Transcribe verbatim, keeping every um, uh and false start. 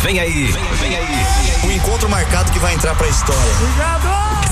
Vem aí, vem aí, vem aí. Um encontro marcado que vai entrar pra história. Obrigado!